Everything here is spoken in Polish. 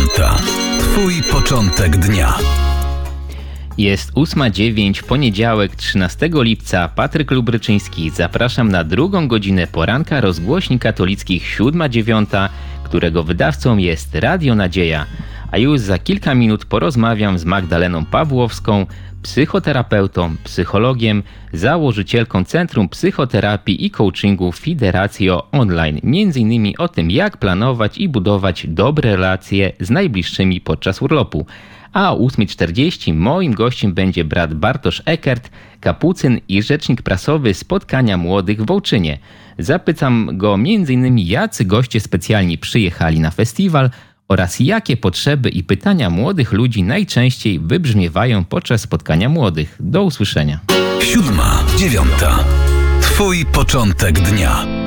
dziewiąta. Twój początek dnia. Jest 8:09, poniedziałek, 13 lipca. Patryk Lubryczyński. Zapraszam na drugą godzinę poranka rozgłośni katolickich 7:09, którego wydawcą jest Radio Nadzieja. A już za kilka minut porozmawiam z Magdaleną Pawłowską, psychoterapeutą, psychologiem, założycielką Centrum Psychoterapii i Coachingu Fideratio Online. Między innymi o tym, jak planować i budować dobre relacje z najbliższymi podczas urlopu. A o 8:40 moim gościem będzie brat Bartosz Eckert, kapucyn i rzecznik prasowy Spotkania Młodych w Wołczynie. Zapytam go m.in. jacy goście specjalni przyjechali na festiwal oraz jakie potrzeby i pytania młodych ludzi najczęściej wybrzmiewają podczas spotkania młodych. Do usłyszenia. 7:09. Twój początek dnia.